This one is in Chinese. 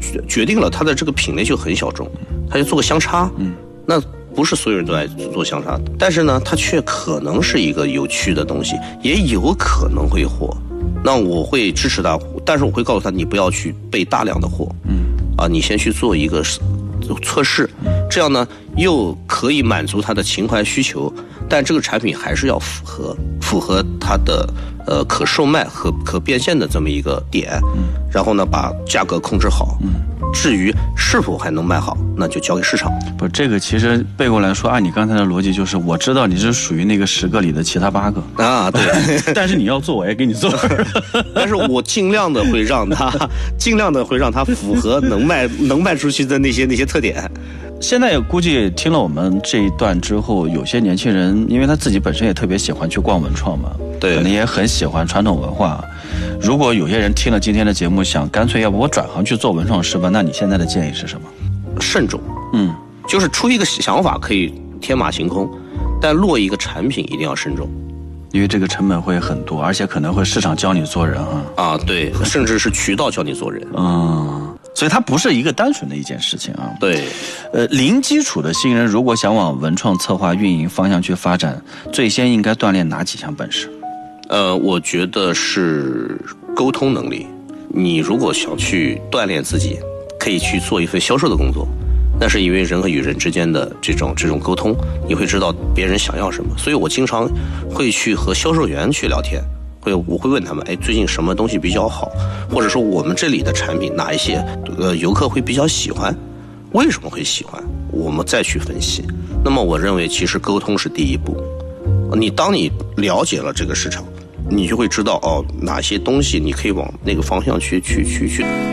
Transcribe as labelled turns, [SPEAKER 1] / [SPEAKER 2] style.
[SPEAKER 1] 决定了它的这个品类就很小众，它就做个香插，那不是所有人都爱做香插，但是呢，它却可能是一个有趣的东西，也有可能会火。那我会支持他，但是我会告诉他，你不要去备大量的货，你先去做一个测试，这样呢又可以满足他的情怀需求，但这个产品还是要符合它的可售卖和可变现的这么一个点，然后呢把价格控制好，至于是否还能卖好，那就交给市场。
[SPEAKER 2] 不，这个其实背过来说，按你刚才的逻辑，就是我知道你是属于那个10个里的其他8个
[SPEAKER 1] 啊，对。
[SPEAKER 2] 但是你要做，我也给你做。
[SPEAKER 1] 但是我尽量的会让它符合能卖出去的那些特点。
[SPEAKER 2] 现在估计听了我们这一段之后，有些年轻人，因为他自己本身也特别喜欢去逛文创嘛，
[SPEAKER 1] 对，
[SPEAKER 2] 可能也很喜欢传统文化。如果有些人听了今天的节目，想干脆要不我转行去做文创师吧，那你现在的建议是什么？
[SPEAKER 1] 慎重，就是出一个想法可以天马行空，但落一个产品一定要慎重，
[SPEAKER 2] 因为这个成本会很多，而且可能会市场教你做人
[SPEAKER 1] 啊，对，甚至是渠道教你做人，
[SPEAKER 2] 所以它不是一个单纯的一件事情啊。
[SPEAKER 1] 对，
[SPEAKER 2] 零基础的新人如果想往文创策划运营方向去发展，最先应该锻炼哪几项本事？
[SPEAKER 1] 我觉得是沟通能力。你如果想去锻炼自己，可以去做一份销售的工作，那是因为人和与人之间的这种沟通，你会知道别人想要什么。所以我经常会去和销售员去聊天，我会问他们，最近什么东西比较好，或者说我们这里的产品哪一些游客会比较喜欢，为什么会喜欢，我们再去分析。那么我认为其实沟通是第一步。当你了解了这个市场，你就会知道哪些东西你可以往那个方向去